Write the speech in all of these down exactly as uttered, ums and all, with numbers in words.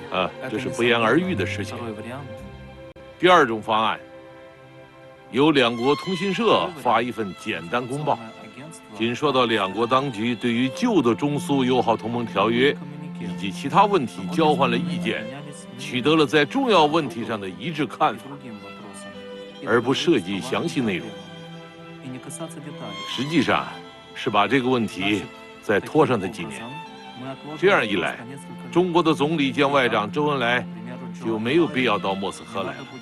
啊，这是不言而喻的事情。第二种方案，由两国通讯社发一份简单公报，仅说到两国当局对于旧的中苏友好同盟条约以及其他问题交换了意见，取得了在重要问题上的一致看法，而不涉及详细内容。实际上是把这个问题再拖上它几年。这样一来，中国的总理兼外长周恩来就没有必要到莫斯科来了。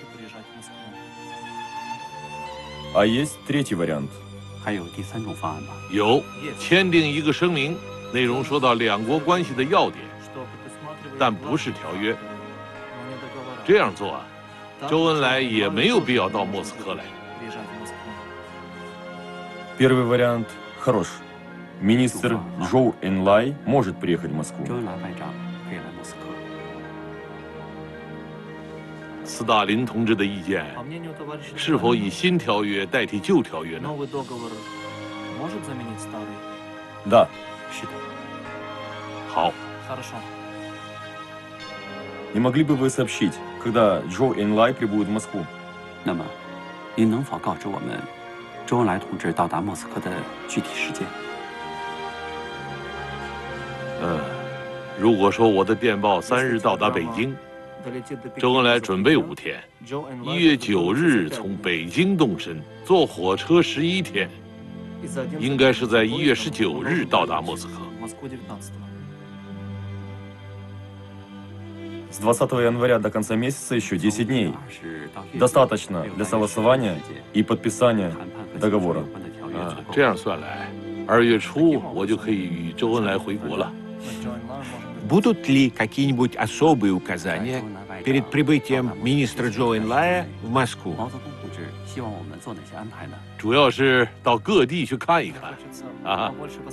А есть третий вариант？ 还有第三种方案吗？ 有，签订一个声明，内容说到两国关系的要点，但不是条约。这样做啊，周恩来也没有必要到莫斯科来。 Первый вариант хорош. Министр Чжоу Энлай может приехать в Москву. 周恩来外长可以来莫斯科。 斯大林同志的意见是否以新条约代替旧条约呢？ Да. 是的。 好， Не могли бы вы сообщить, когда Чжоу Энлай прибудет в Москву? 那么，您能否告知我们周恩来同志到达莫斯科的具体时间？ 嗯，如果说我的电报三日到达北京，周恩来准备五天，一月九日从北京动身，坐火车十一天，应该是在一月十九日到达莫斯科。 С двадцатого января до конца месяца еще десять дней. Достаточно для согласования и подписания договора. 啊，这样算来，二月初我就可以与周恩来回国了。 Будут ли какие-нибудь особые указания перед прибытием министра Чжоу Энлая в Москву? 毛泽东同志希望我们做哪些安排呢？ 主要是到各地去看一看，啊，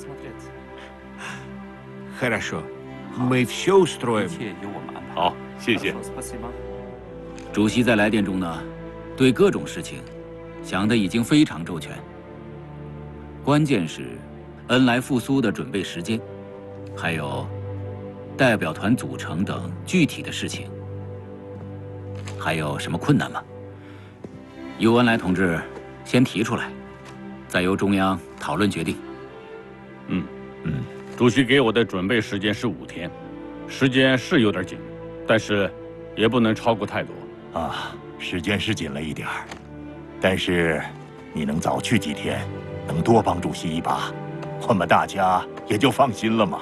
Хорошо. Мы все 一 устроим. 切由我们安排。 好，谢谢。 主席在来电中呢，对各种事情想得已经非常周全。关键是恩来复苏的准备时间，还有代表团组成等具体的事情。还有什么困难吗？由恩来同志先提出来，再由中央讨论决定。 嗯嗯，主席给我的准备时间是五天，时间是有点紧，但是也不能超过太多。 啊，时间是紧了一点儿，但是你能早去几天，能多帮主席一把，我们大家也就放心了嘛。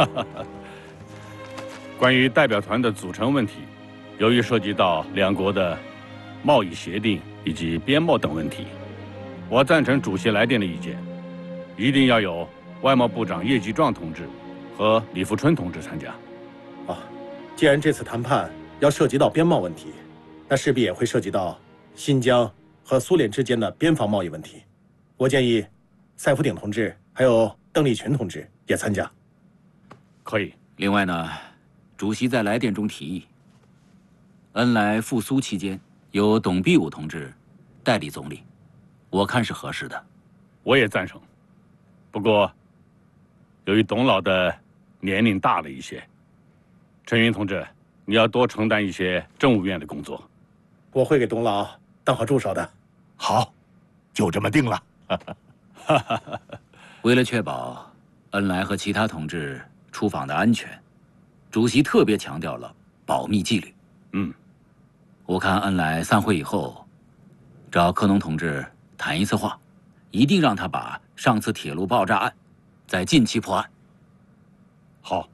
关于代表团的组成问题，由于涉及到两国的贸易协定以及边贸等问题，我赞成主席来电的意见，一定要有外贸部长叶继壮同志和李富春同志参加。 啊，既然这次谈判要涉及到边贸问题。 那势必也会涉及到新疆和苏联之间的边防贸易问题。我建议，赛福鼎同志还有邓丽群同志也参加。 可以。 另外呢，主席在来电中提议，恩来复苏期间由董必武同志代理总理，我看是合适的。 我也赞成，不过由于董老的年龄大了一些，陈云同志，你要多承担一些政务院的工作。 我会给董老当好助手的。 好，就这么定了。 为了确保恩来和其他同志出访的安全，主席特别强调了保密纪律。 嗯， 我看恩来散会以后，找柯农同志谈一次话，一定让他把上次铁路爆炸案在近期破案。 好。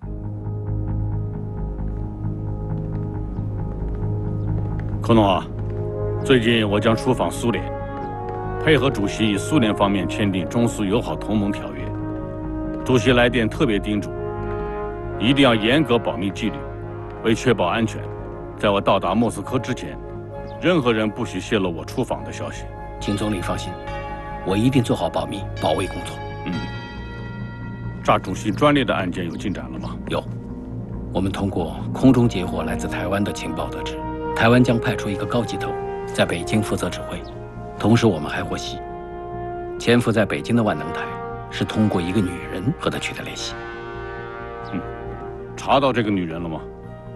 柯农啊，最近我将出访苏联，配合主席与苏联方面签订中苏友好同盟条约。主席来电特别叮嘱，一定要严格保密纪律，为确保安全，在我到达莫斯科之前，任何人不许泄露我出访的消息。 请总理放心，我一定做好保密保卫工作。 嗯，炸主席专列的案件有进展了吗？ 有，我们通过空中截获来自台湾的情报得知。 台湾将派出一个高级头，在北京负责指挥。同时，我们还获悉，潜伏在北京的万能台是通过一个女人和他取得联系。 嗯，查到这个女人了吗？